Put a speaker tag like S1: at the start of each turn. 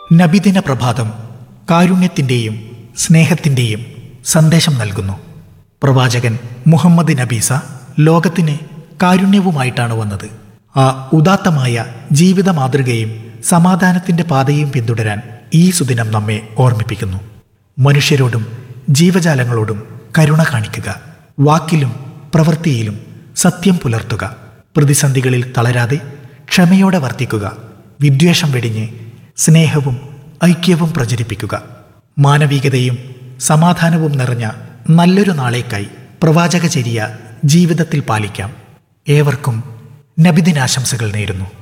S1: നബിദിന പ്രഭാതം കാരുണ്യത്തിൻ്റെയും സ്നേഹത്തിൻ്റെയും സന്ദേശം നൽകുന്നു. പ്രവാചകൻ മുഹമ്മദ് നബീസ ലോകത്തിന് കാരുണ്യവുമായിട്ടാണ് വന്നത്. ആ ഉദാത്തമായ ജീവിത മാതൃകയും സമാധാനത്തിൻ്റെ പാതയും പിന്തുടരാൻ ഈ സുദിനം നമ്മെ ഓർമ്മിപ്പിക്കുന്നു. മനുഷ്യരോടും ജീവജാലങ്ങളോടും കരുണ കാണിക്കുക, വാക്കിലും പ്രവൃത്തിയിലും സത്യം പുലർത്തുക, പ്രതിസന്ധികളിൽ തളരാതെ ക്ഷമയോടെ വർത്തിക്കുക, വിദ്വേഷം വെടിഞ്ഞ് സ്നേഹവും ഐക്യവും പ്രചരിപ്പിക്കുക. മാനവികതയും സമാധാനവും നിറഞ്ഞ നല്ലൊരു നാളേക്കായി പ്രവാചകചര്യ ജീവിതത്തിൽ പാലിക്കാം. ഏവർക്കും നബിദിനാശംസകൾ നേരുന്നു.